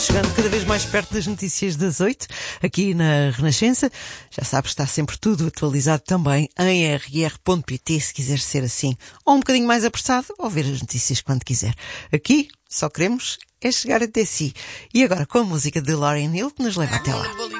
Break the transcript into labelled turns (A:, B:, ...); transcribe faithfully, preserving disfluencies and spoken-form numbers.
A: Chegando cada vez mais perto das notícias das oito, aqui na Renascença. Já sabes, está sempre tudo atualizado também em r r ponto p t, se quiser ser assim, ou um bocadinho mais apressado, ou ver as notícias quando quiser. Aqui, só queremos é chegar até si. E agora com a música de Lauryn Hill, que nos leva até lá.